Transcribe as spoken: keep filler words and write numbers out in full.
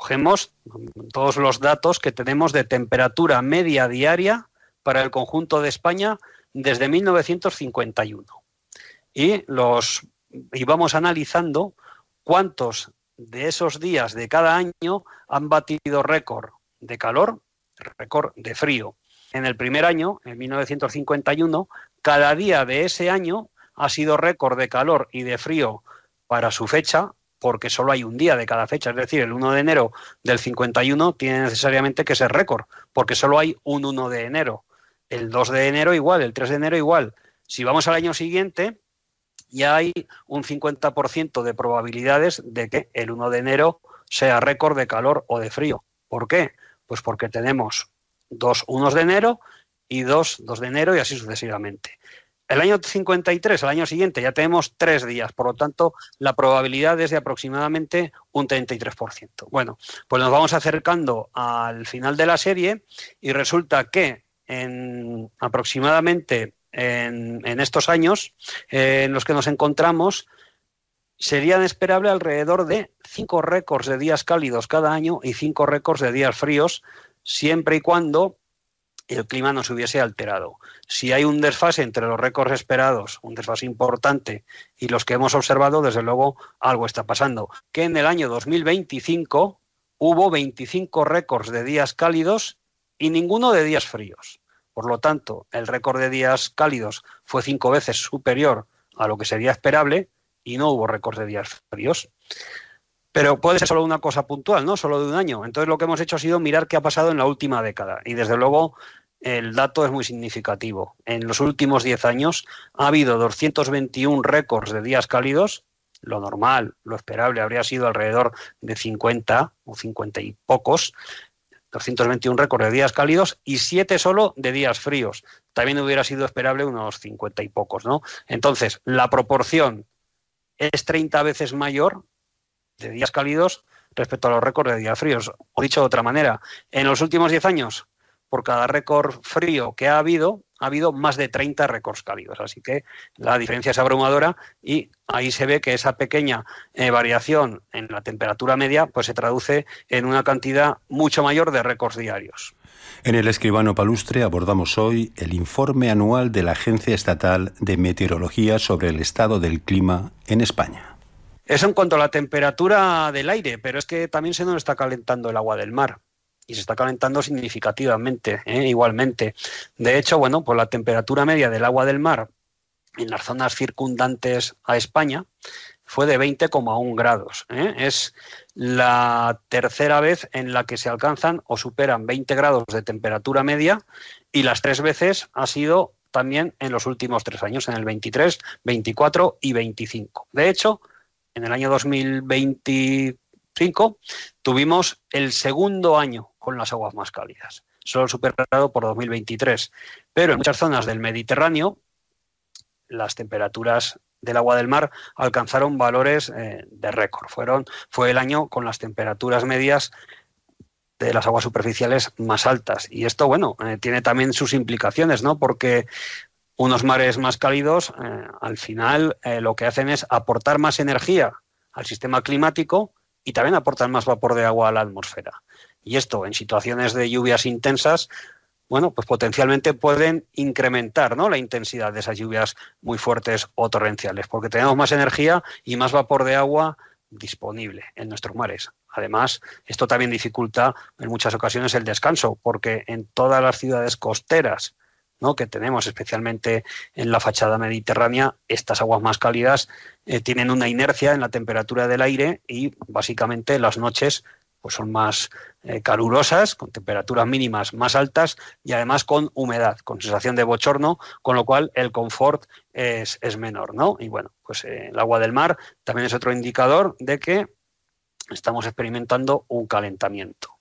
cogemos todos los datos que tenemos de temperatura media diaria para el conjunto de España desde mil novecientos cincuenta y uno. Y, los, y vamos analizando cuántos de esos días de cada año han batido récord de calor, récord de frío. En el primer año, en mil novecientos cincuenta y uno, cada día de ese año ha sido récord de calor y de frío para su fecha, porque solo hay un día de cada fecha, es decir, el uno de enero del cincuenta y uno tiene necesariamente que ser récord, porque solo hay un uno de enero. El dos de enero igual, el tres de enero igual. Si vamos al año siguiente, ya hay un cincuenta por ciento de probabilidades de que el uno de enero sea récord de calor o de frío. ¿Por qué? Pues porque tenemos dos unos de enero y dos dos de enero y así sucesivamente. El año cincuenta y tres, al año siguiente, ya tenemos tres días, por lo tanto, la probabilidad es de aproximadamente un treinta y tres por ciento. Bueno, pues nos vamos acercando al final de la serie y resulta que en aproximadamente en, en estos años eh, en los que nos encontramos, serían esperables alrededor de cinco récords de días cálidos cada año y cinco récords de días fríos, siempre y cuando el clima no se hubiese alterado. Si hay un desfase entre los récords esperados, un desfase importante, y los que hemos observado, desde luego algo está pasando. Que en el año dos mil veinticinco hubo veinticinco récords de días cálidos y ninguno de días fríos. Por lo tanto, el récord de días cálidos fue cinco veces superior a lo que sería esperable y no hubo récords de días fríos. Pero puede ser solo una cosa puntual, ¿no? Solo de un año. Entonces lo que hemos hecho ha sido mirar qué ha pasado en la última década. Y desde luego el dato es muy significativo. En los últimos diez años ha habido doscientos veintiún récords de días cálidos. Lo normal, lo esperable habría sido alrededor de cincuenta o cincuenta y pocos. doscientos veintiún récords de días cálidos y siete solo de días fríos. También hubiera sido esperable unos cincuenta y pocos, ¿no? Entonces, la proporción es treinta veces mayor de días cálidos respecto a los récords de días fríos. O dicho de otra manera, en los últimos diez años, por cada récord frío que ha habido, ha habido más de treinta récords cálidos. Así que la diferencia es abrumadora y ahí se ve que esa pequeña eh, variación en la temperatura media pues se traduce en una cantidad mucho mayor de récords diarios. En El Escribano Palustre abordamos hoy el informe anual de la Agencia Estatal de Meteorología sobre el estado del clima en España. Eso en cuanto a la temperatura del aire, pero es que también se nos está calentando el agua del mar. Y se está calentando significativamente, ¿eh? igualmente. De hecho, bueno, pues la temperatura media del agua del mar en las zonas circundantes a España fue de veinte coma uno grados. ¿eh? Es la tercera vez en la que se alcanzan o superan veinte grados de temperatura media y las tres veces ha sido también en los últimos tres años, en el veintitrés, veinticuatro y veinticinco. De hecho, en el año dos mil veinticinco tuvimos el segundo año con las aguas más cálidas, solo superado por dos mil veintitrés. Pero en muchas zonas del Mediterráneo las temperaturas del agua del mar alcanzaron valores eh, de récord. Fueron, fue el año con las temperaturas medias de las aguas superficiales más altas. Y esto, bueno, eh, tiene también sus implicaciones, ¿no? Porque unos mares más cálidos, eh, al final, eh, lo que hacen es aportar más energía al sistema climático y también aportan más vapor de agua a la atmósfera. Y esto, en situaciones de lluvias intensas, bueno, pues potencialmente pueden incrementar, ¿no?, la intensidad de esas lluvias muy fuertes o torrenciales, porque tenemos más energía y más vapor de agua disponible en nuestros mares. Además, esto también dificulta en muchas ocasiones el descanso, porque en todas las ciudades costeras, ¿no?, que tenemos, especialmente en la fachada mediterránea, estas aguas más cálidas eh, tienen una inercia en la temperatura del aire y básicamente las noches pues son más eh, calurosas, con temperaturas mínimas más altas y además con humedad, con sensación de bochorno, con lo cual el confort es, es menor, ¿no? Y bueno, pues eh, el agua del mar también es otro indicador de que estamos experimentando un calentamiento.